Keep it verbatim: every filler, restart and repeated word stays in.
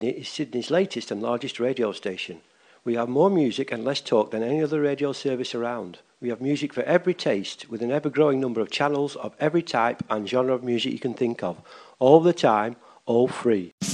It is Sydney's latest and largest radio station. We have more music and less talk than any other radio service around. We have music for every taste, with an ever-growing number of channels of every type and genre of music you can think of, all the time, all free.